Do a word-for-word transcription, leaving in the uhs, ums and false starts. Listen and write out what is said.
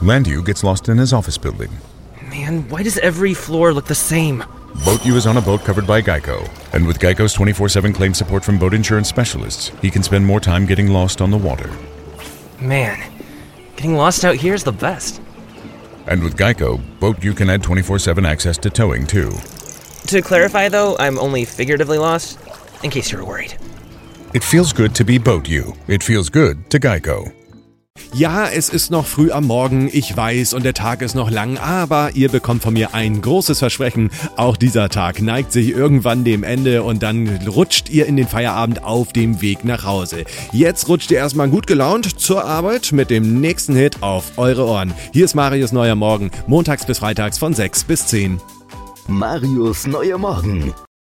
Landu gets lost in his office building. Man, why does every floor look the same? Boat U is on a boat covered by Geico. And with Geico's twenty-four seven claim support from boat insurance specialists, he can spend more time getting lost on the water. Man, getting lost out here is the best. And with Geico, Boat U can add twenty-four seven access to towing, too. To clarify, though, I'm only figuratively lost, in case you were worried. It feels good to be Boat U. It feels good to Geico. Ja, es ist noch früh am Morgen, ich weiß, und der Tag ist noch lang, aber ihr bekommt von mir ein großes Versprechen. Auch dieser Tag neigt sich irgendwann dem Ende und dann rutscht ihr in den Feierabend auf dem Weg nach Hause. Jetzt rutscht ihr erstmal gut gelaunt zur Arbeit mit dem nächsten Hit auf eure Ohren. Hier ist Marius Neuer Morgen, montags bis freitags von sechs bis zehn. Marius Neuer Morgen.